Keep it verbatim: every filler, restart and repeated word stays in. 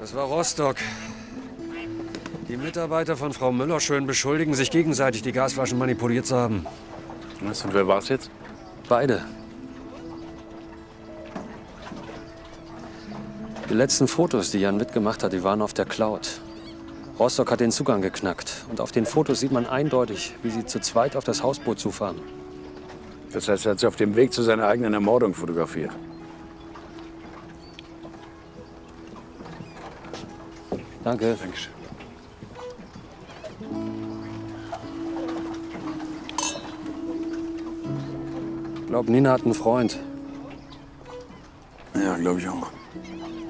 Das war Rostock. Die Mitarbeiter von Frau Müller-Schön beschuldigen sich gegenseitig, die Gasflaschen manipuliert zu haben. Was, und wer war's jetzt? Beide. Die letzten Fotos, die Jan mitgemacht hat, die waren auf der Cloud. Rostock hat den Zugang geknackt. Und auf den Fotos sieht man eindeutig, wie sie zu zweit auf das Hausboot zufahren. Das heißt, er hat sie auf dem Weg zu seiner eigenen Ermordung fotografiert. Danke. Dankeschön. Ich glaube, Nina hat einen Freund. Ja, glaube ich auch.